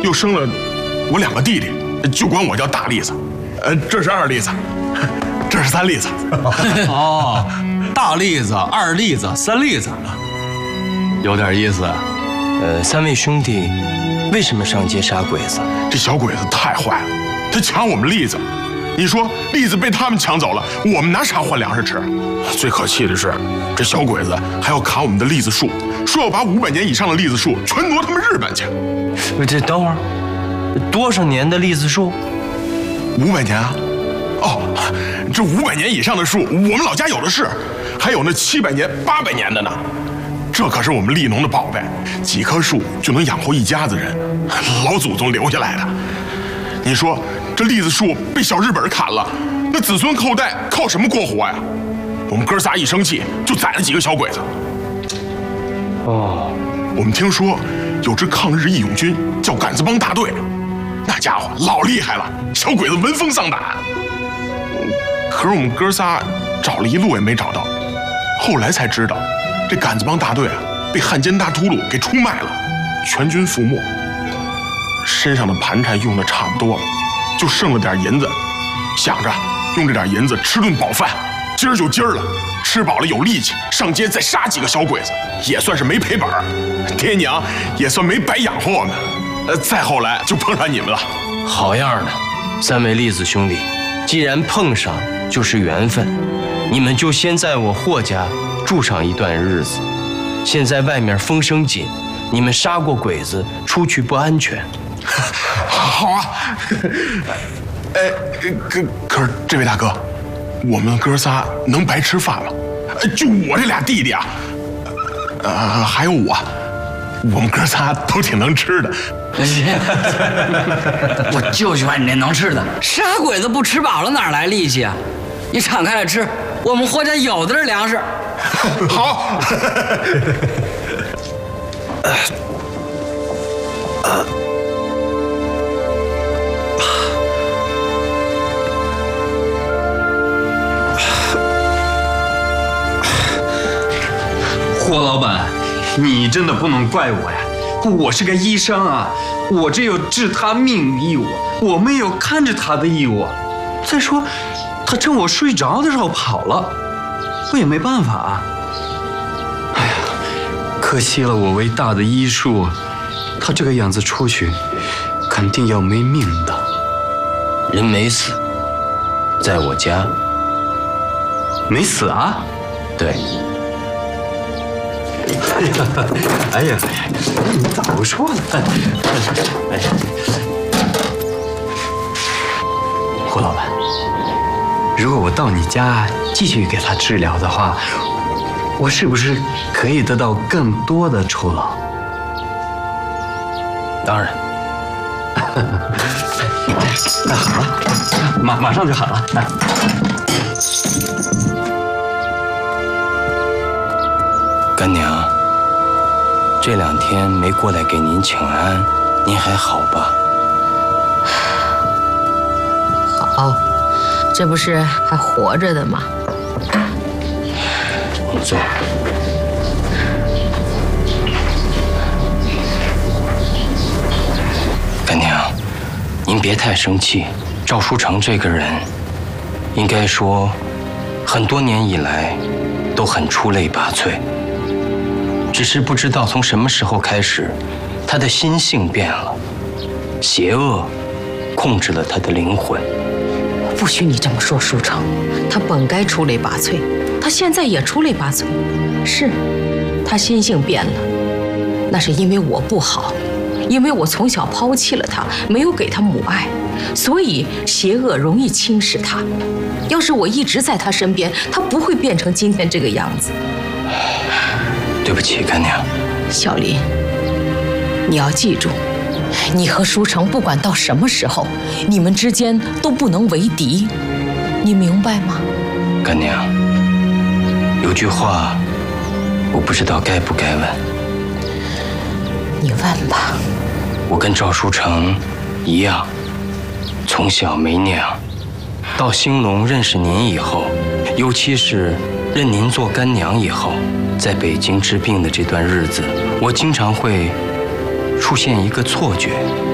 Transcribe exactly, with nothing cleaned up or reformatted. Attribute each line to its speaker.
Speaker 1: 又生了我两个弟弟，就管我叫大栗子。呃，这是二栗子，这是三栗子。
Speaker 2: 哦，大栗子、二栗子、三栗子，有点意思。
Speaker 3: 呃，三位兄弟为什么上街杀鬼子？
Speaker 1: 这小鬼子太坏了，他抢我们栗子。你说栗子被他们抢走了，我们拿啥换粮食吃？最可气的是，这小鬼子还要砍我们的栗子树，说要把五百年以上的栗子树全挪他们日本去。
Speaker 3: 这等会儿，多少年的栗子树？
Speaker 1: 五百年啊！哦，这五百年以上的树，我们老家有的是，还有那七百年、八百年的呢。这可是我们栗农的宝贝，几棵树就能养活一家子人，老祖宗留下来的。你说这栗子树被小日本人砍了，那子孙后代靠什么过活呀？我们哥仨一生气就宰了几个小鬼子。
Speaker 3: 哦，
Speaker 1: 我们听说有支抗日义勇军叫杆子帮大队，那家伙老厉害了，小鬼子闻风丧胆。可是我们哥仨找了一路也没找到，后来才知道，这杆子帮大队啊被汉奸大秃噜给出卖了，全军覆没。身上的盘缠用的差不多了，就剩了点银子，想着用这点银子吃顿饱饭，今儿就今儿了，吃饱了有力气，上街再杀几个小鬼子，也算是没赔本儿，爹娘也算没白养活我们。呃，再后来就碰上你们了，
Speaker 3: 好样的，三位栗子兄弟，既然碰上就是缘分，你们就先在我霍家住上一段日子。现在外面风声紧，你们杀过鬼子，出去不安全。
Speaker 1: 好啊，哎，可可是这位大哥，我们哥仨能白吃饭吗？就我这俩弟弟啊，呃，还有我，我们哥仨都挺能吃的。
Speaker 4: 我就喜欢你那能吃的，杀鬼子不吃饱了哪来力气啊？你敞开了吃，我们霍家有的是粮食。
Speaker 1: 好。
Speaker 5: 霍老板，你真的不能怪我呀！我是个医生啊，我这有治他命义务，我们有看着他的义务。再说，他趁我睡着的时候跑了，我也没办法啊。哎呀，可惜了我伟大的医术，他这个样子出去，肯定要没命的。
Speaker 3: 人没死，在我家。
Speaker 5: 没死啊？
Speaker 3: 对。
Speaker 5: 哎呀，你咋不说呢？哎呀，胡老板，如果我到你家继续给他治疗的话，我是不是可以得到更多的酬劳？
Speaker 3: 当然。
Speaker 5: 那好了，马马上就好了。
Speaker 3: 干娘，这两天没过来给您请安，您还好吧？
Speaker 6: 好，这不是还活着的吗？
Speaker 3: 坐。干娘，您别太生气。赵书成这个人，应该说，很多年以来都很出类拔萃。只是不知道从什么时候开始，他的心性变了，邪恶控制了他的灵魂。
Speaker 6: 不许你这么说，书成，他本该出类拔萃，他现在也出类拔萃。是，他心性变了，那是因为我不好，因为我从小抛弃了他，没有给他母爱，所以邪恶容易侵蚀他。要是我一直在他身边，他不会变成今天这个样子。
Speaker 3: 对不起，干娘。
Speaker 6: 小林，你要记住，你和书成不管到什么时候，你们之间都不能为敌，你明白吗？
Speaker 3: 干娘，有句话，我不知道该不该问。
Speaker 6: 你问吧。
Speaker 3: 我跟赵书成一样，从小没娘，到兴隆认识您以后，尤其是认您做干娘以后，在北京治病的这段日子，我经常会出现一个错觉，